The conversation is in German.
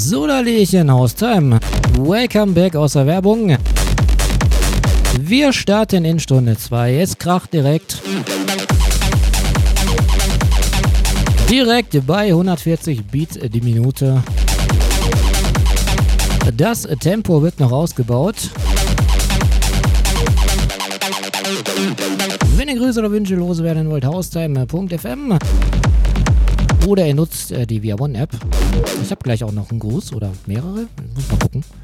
Soderlichen Haustime. Welcome back aus der Werbung. Wir starten in Stunde 2. Es kracht direkt. Direkt bei 140 Beats die Minute. Das Tempo wird noch ausgebaut. Wenn ihr Grüße oder Wünsche loswerden wollt, haustime.fm oder ihr nutzt die Via One App. Ich habe gleich auch noch einen Gruß oder mehrere. Muss mal gucken.